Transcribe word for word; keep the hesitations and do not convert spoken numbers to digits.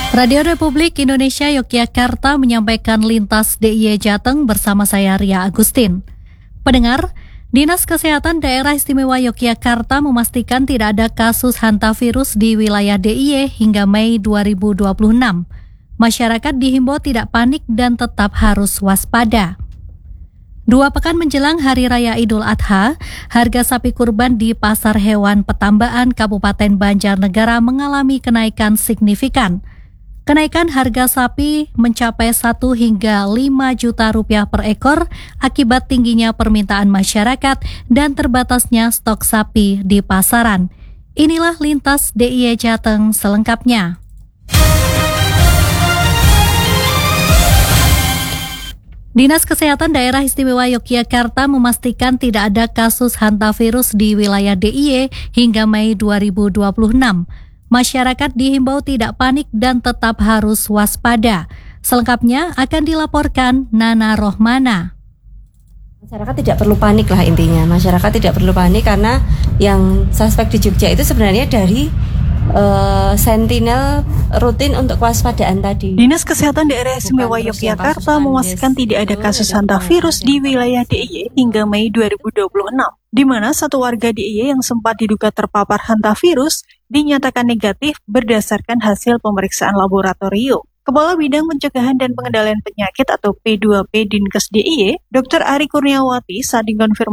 Radio Republik Indonesia Yogyakarta menyampaikan lintas D I Y Jateng bersama saya Ria Agustin. Pendengar, Dinas Kesehatan Daerah Istimewa Yogyakarta memastikan tidak ada kasus hantavirus di wilayah D I Y hingga Mei dua ribu dua puluh enam. Masyarakat dihimbau tidak panik dan tetap harus waspada. Dua pekan menjelang Hari Raya Idul Adha, harga sapi kurban di Pasar Hewan Petambaan Kabupaten Banjarnegara mengalami kenaikan signifikan. Kenaikan harga sapi mencapai satu hingga lima juta rupiah per ekor akibat tingginya permintaan masyarakat dan terbatasnya stok sapi di pasaran. Inilah lintas D I Y Jateng selengkapnya. Dinas Kesehatan Daerah Istimewa Yogyakarta memastikan tidak ada kasus hantavirus di wilayah D I Y hingga Mei dua ribu dua puluh enam. Masyarakat dihimbau tidak panik dan tetap harus waspada. Selengkapnya akan dilaporkan Nana Rohmana. Masyarakat tidak perlu panik lah intinya. Masyarakat tidak perlu panik karena yang suspek di Jogja itu sebenarnya dari uh, sentinel rutin untuk kewaspadaan tadi. Dinas Kesehatan Daerah Istimewa Yogyakarta memastikan tidak ada kasus hantavirus di wilayah D I Y hingga Mei dua ribu dua puluh enam, di mana satu warga D I Y yang sempat diduga terpapar hantavirus dinyatakan negatif berdasarkan hasil pemeriksaan laboratorium. Kepala Bidang Pencegahan dan Pengendalian Penyakit atau P dua P Dinkes D I Y, Dokter Ari Kurniawati saat dikonfirmasi